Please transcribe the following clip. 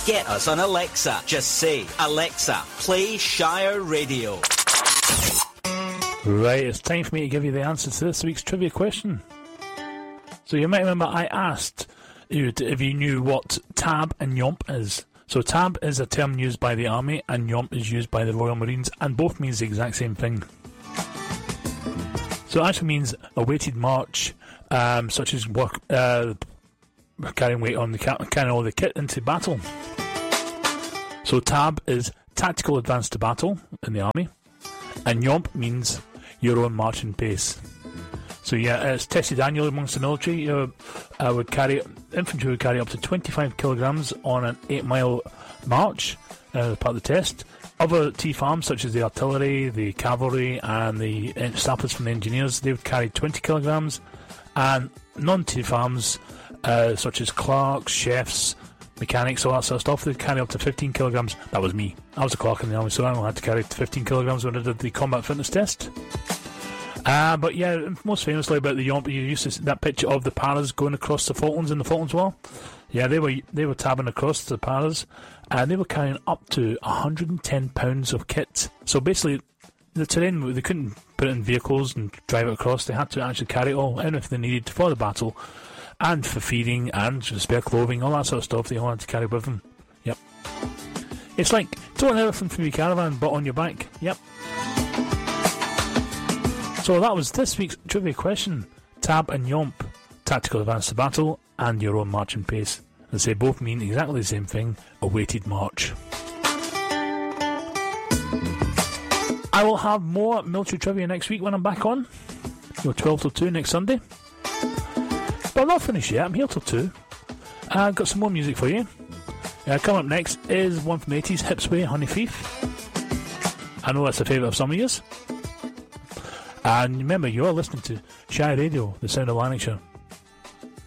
Get us on Alexa. Just say, Alexa, play Shire Radio. Right, it's time for me to give you the answer to this week's trivia question. So you might remember I asked you if you knew what tab and yomp is. So tab is a term used by the army and yomp is used by the Royal Marines, and both means the exact same thing. So it actually means a weighted march, such as work, carrying weight on carrying all the kit into battle. So tab is tactical advance to battle in the army, and yomp means your own marching pace. So yeah, it's tested annually amongst the military. Infantry would carry up to 25 kilograms on an 8-mile march as part of the test. Other T-farms, such as the artillery, the cavalry, and the sappers from the engineers, they would carry 20 kilograms. And non-T-farms, such as clerks, chefs, mechanics, all that sort of stuff, they'd carry up to 15 kilograms. That was me. I was a clerk in the army, so I only had to carry 15 kilograms when I did the combat fitness test. But yeah, most famously about the yomp, you used to see that picture of the paras going across the Falklands in the Falklands War. Yeah, they were tabbing across the paras, and they were carrying up to 110 pounds of kit. So basically, the terrain, they couldn't put it in vehicles and drive it across. They had to actually carry it all in if they needed for the battle, and for feeding and spare clothing, all that sort of stuff. They all had to carry with them. Yep. It's like towing everything from your caravan, but on your back. Yep. So that was this week's trivia question. Tab and yomp, tactical advance to battle, and your own marching pace. As they both mean exactly the same thing, a weighted march. I will have more military trivia next week when I'm back on. 12 till 2 next Sunday. But I'm not finished yet, I'm here till 2. I've got some more music for you. Coming up next is one from the 80s, Hipsway, Honey Thief. I know that's a favourite of some of yours. And remember, you're listening to Shire Radio, the sound of Lanarkshire.